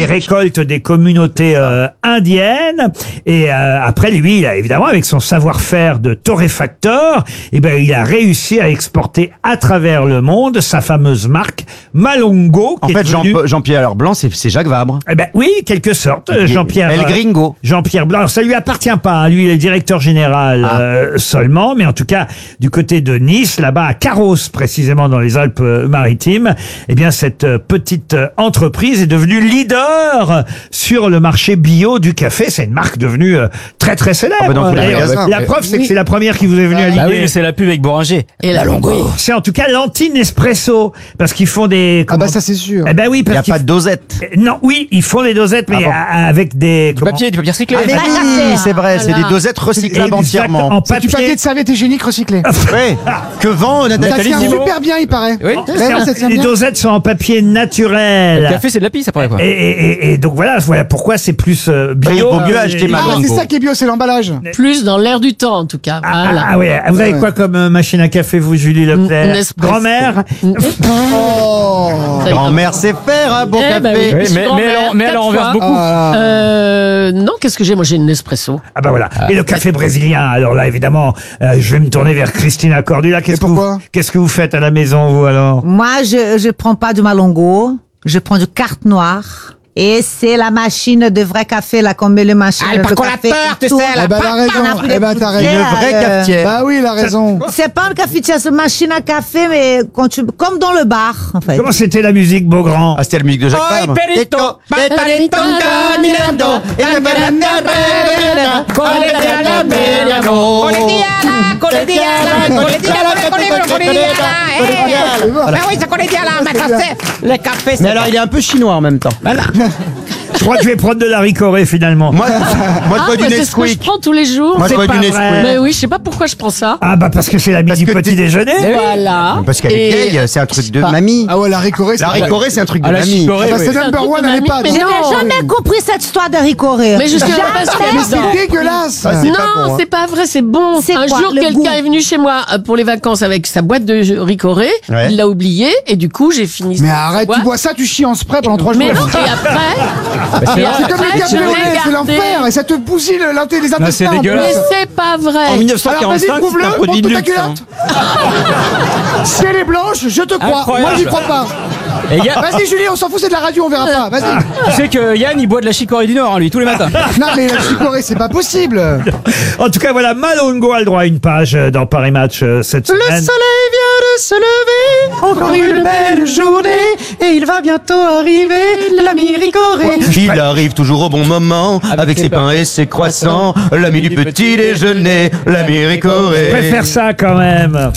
récoltes des communautés indiennes. Et après, lui, il a, évidemment, avec son savoir-faire de torréfacteur, il a réussi à exporter à travers le monde sa fameuse marque Malongo. En fait, Jean-Pierre Blanc, c'est Jacques Vabre. Oui, quelque sorte, Jean-Pierre. El Gringo. Jean-Pierre Blanc. Alors, ça lui appartient pas, hein. Lui, il est directeur général seulement, mais en tout cas, du côté de Nice, là-bas, à Carros, précisément dans les Alpes-Maritimes, cette petite entreprise est devenue leader sur le marché bio du café. C'est une marque devenue très très célèbre. La preuve, c'est que c'est la première qui vous est venue à l'idée. Ah oui, mais c'est la pub avec Boranger. Et la Longo. C'est en tout cas l'anti-Nespresso, parce qu'ils font des... ça c'est sûr. Oui, il n'y a pas de dosette. Non, oui, ils font des dosettes, mais avec des... Du papier recyclé. Oui, c'est vrai, c'est des dosettes recyclables entièrement. C'est du papier de serviette hygiénique recyclé. Oui, que vend Ça tient super bien, il paraît. Oui. Les dosettes sont en papier naturel. Le café, c'est de la pisse, ça paraît quoi. Et donc voilà pourquoi c'est plus bio. Il vaut mieux acheter Malongo. C'est ça qui est bio, c'est l'emballage. Plus dans l'air du temps, en tout cas. Voilà. Ah oui, vous avez quoi comme machine à café, vous, Julie Leclerc? Nespresso. Grand-mère? Grand-mère sait faire un bon café. Oui, mais elle en renverse beaucoup. Non, qu'est-ce que j'ai? Moi, j'ai une Nespresso. Voilà. Et le café brésilien, alors là, évidemment, je vais me tourner vers Christina Cordula. Qu'est-ce que vous faites à la maison, vous, alors? Moi, je prends pas du Malongo, je prends du carte noire. Et c'est la machine de vrai café, là, qu'on met le machine de café. tu sais, t'as raison. Une vraie cafetière. Bah oui, il a raison. C'est pas une cafetière, c'est une machine à café, mais comme dans le bar, en fait. Comment c'était la musique, Beaugrand? Ah, c'était la musique de Jacques Vabre. Le café, Mais alors, il est un peu chinois en même temps. Je crois que je vais prendre de la ricorée, finalement. Moi, je bois du c'est ce que je Nesquik. prends tous les jours. Moi, je bois du Nesquik. Mais oui, je sais pas pourquoi je prends ça. Parce que c'est la du petit déjeuner. Voilà. Parce qu'elle est vieille, c'est un truc de mamie. Ah ouais, la ricorée, La ricorée, c'est un truc de la mamie. chicorée, c'est number one à l'EHPAD. Je n'ai jamais compris cette histoire de ricorée. Mais je suis pas Mais c'est dégueulasse. Non, c'est pas vrai, c'est bon. C'est Un quoi, jour, le quelqu'un goût est venu chez moi pour les vacances avec sa boîte de ricoré. Ouais. Il l'a oublié et du coup, j'ai fini. Mais arrête, tu bois ça, tu chies en spray pendant 3 jours. Mais non, et après, C'est comme les cabriolet, c'est l'enfer, et ça te bousille les intestins. c'est en plus. dégueulasse. Mais c'est pas En vrai. Alors vas-y, 1945, prouve-le, c'est un produit de montre ta luxe. hein. culotte. Si elle est blanche, je te crois. Incroyable. Moi, j'y crois pas. Et Vas-y, Julie, on s'en fout, c'est de la radio, on verra pas. Vas-y. tu sais que Yann, il boit de la chicorée du Nord, hein, lui, tous les matins. Non, mais la chicorée, c'est pas possible. En tout cas, voilà, Malongo a le droit à une page dans Paris Match cette semaine. vient de se lever, encore une belle journée, et il va bientôt arriver l'ami ricoré. Il arrive toujours au bon moment, avec ses pains et ses croissants, l'ami du petit déjeuner, l'ami Je ricoré. préfère ça quand même.